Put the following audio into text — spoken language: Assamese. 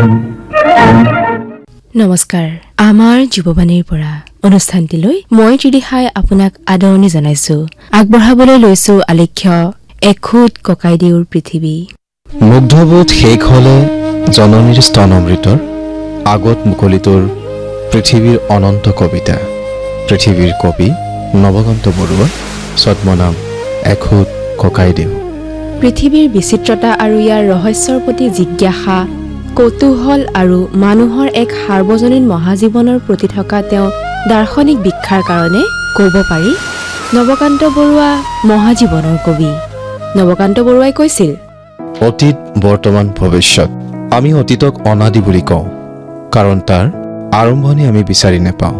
নমস্কাৰ আমাৰ যুৱবাণীৰ পৰা অনুষ্ঠানটিলৈ মই ত্ৰিদিহাই আপোনাক আদৰণি জনাইছো আগবঢ়াবলৈ লৈছো আলেখ্য এখুদ ককাইদেউৰ পৃথিৱী মুগ্ধবোধ শেষ হলে জননীৰ স্তন অমৃতৰ আগত মুকলিটোৰ পৃথিৱীৰ অনন্ত কবিতা পৃথিৱীৰ কবি নৱকান্ত বৰুৱা ছদ্মনাম এখুদ ককাইদেউ পৃথিৱীৰ বিচিত্ৰতা আৰু ইয়াৰ ৰহস্যৰ প্ৰতি জিজ্ঞাসা কৌতূহল আৰু মানুহৰ এক সাৰ্বজনীন মহাজীৱনৰ প্ৰতি থকা তেওঁ দাৰ্শনিক বিখ্যাৰ কাৰণে ক'ব পাৰি নৱকান্ত বৰুৱা মহাজীৱনৰ কবি নৱকান্ত বৰুৱাই কৈছিল অতীত বৰ্তমান ভৱিষ্যত আমি অতীতক অনাদি বুলি কওঁ কাৰণ তাৰ আৰম্ভণি আমি বিচাৰি নাপাওঁ